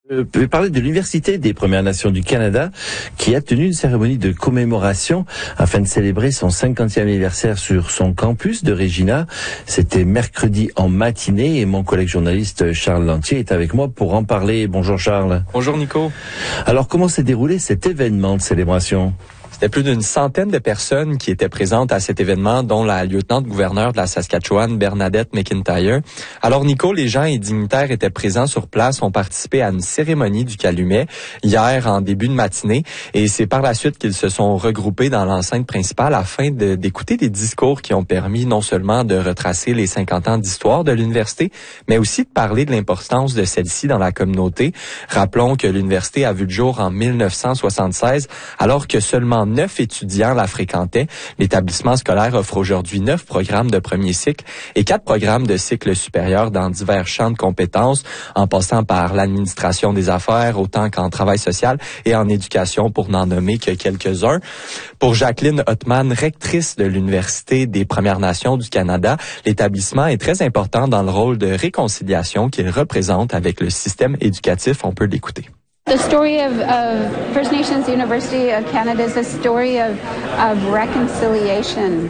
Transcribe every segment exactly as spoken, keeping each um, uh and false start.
Je vais parler de l'Université des Premières Nations du Canada qui a tenu une cérémonie de commémoration afin de célébrer son cinquantième anniversaire sur son campus de Regina. C'était mercredi en matinée et mon collègue journaliste Charles Lantier est avec moi pour en parler. Bonjour Charles. Bonjour Nico. Alors comment s'est déroulé cet événement de célébration? C'était plus d'une centaine de personnes qui étaient présentes à cet événement, dont la lieutenant-gouverneure de la Saskatchewan, Bernadette McIntyre. Alors Nico, les gens et dignitaires étaient présents sur place, ont participé à une cérémonie du calumet hier en début de matinée et c'est par la suite qu'ils se sont regroupés dans l'enceinte principale afin de, d'écouter des discours qui ont permis non seulement de retracer les cinquante ans d'histoire de l'université, mais aussi de parler de l'importance de celle-ci dans la communauté. Rappelons que l'université a vu le jour en mille neuf cent soixante-seize, alors que seulement neuf étudiants la fréquentaient. L'établissement scolaire offre aujourd'hui neuf programmes de premier cycle et quatre programmes de cycle supérieur dans divers champs de compétences, en passant par l'administration des affaires, autant qu'en travail social et en éducation, pour n'en nommer que quelques-uns. Pour Jacqueline Ottman, rectrice de l'Université des Premières Nations du Canada, l'établissement est très important dans le rôle de réconciliation qu'il représente avec le système éducatif. On peut l'écouter. The story of, of First Nations University of Canada is a story of, of reconciliation,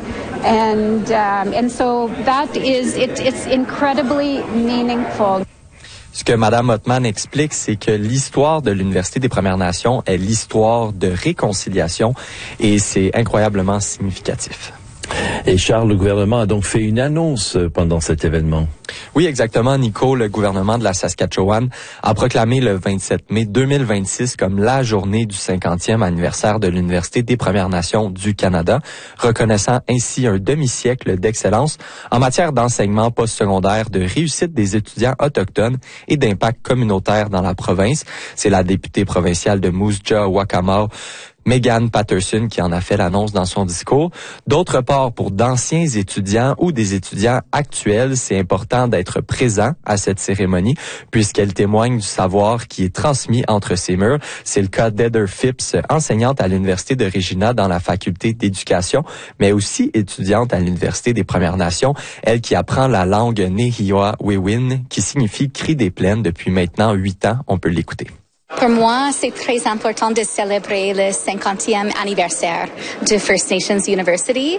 and um, and so that is it, it's incredibly meaningful. Ce que Mme Ottman explique, c'est que l'histoire de l'Université des Premières Nations est l'histoire de réconciliation et c'est incroyablement significatif. Et Charles, le gouvernement a donc fait une annonce pendant cet événement. Oui, exactement, Nico. Le gouvernement de la Saskatchewan a proclamé le vingt-sept mai deux mille vingt-six comme la journée du cinquantième anniversaire de l'Université des Premières Nations du Canada, reconnaissant ainsi un demi-siècle d'excellence en matière d'enseignement postsecondaire, de réussite des étudiants autochtones et d'impact communautaire dans la province. C'est la députée provinciale de Moose Jaw Waccamaw, Megan Patterson, qui en a fait l'annonce dans son discours. D'autre part, pour d'anciens étudiants ou des étudiants actuels, c'est important d'être présent à cette cérémonie puisqu'elle témoigne du savoir qui est transmis entre ces murs. C'est le cas d'Heather Phipps, enseignante à l'Université de Regina dans la faculté d'éducation, mais aussi étudiante à l'Université des Premières Nations, elle qui apprend la langue Nehiyaweewin, qui signifie cri des plaines depuis maintenant huit ans. On peut l'écouter. Pour moi, c'est très important de célébrer le cinquantième anniversaire de First Nations University.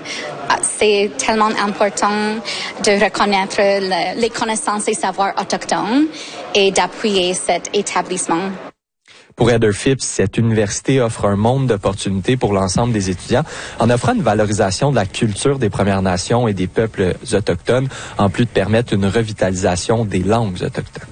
C'est tellement important de reconnaître le, les connaissances et savoirs autochtones et d'appuyer cet établissement. Pour Heather Phipps, cette université offre un monde d'opportunités pour l'ensemble des étudiants en offrant une valorisation de la culture des Premières Nations et des peuples autochtones, en plus de permettre une revitalisation des langues autochtones.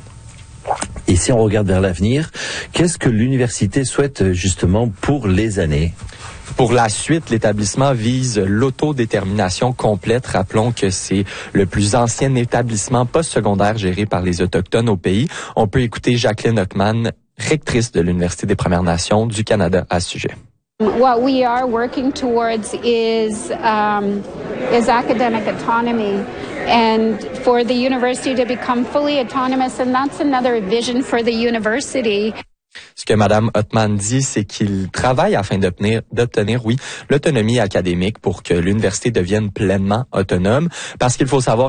Et si on regarde vers l'avenir, qu'est-ce que l'université souhaite justement pour les années? Pour la suite, l'établissement vise l'autodétermination complète. Rappelons que c'est le plus ancien établissement postsecondaire géré par les Autochtones au pays. On peut écouter Jacqueline Ottman, rectrice de l'Université des Premières Nations du Canada, à ce sujet. What we are working towards is um, is academic autonomy, and for the university to become fully autonomous, and that's another vision for the university. Ce que Mme Ottman dit, c'est qu'il travaille afin d'obtenir, d'obtenir, oui, l'autonomie académique pour que l'université devienne pleinement autonome, parce qu'il faut savoir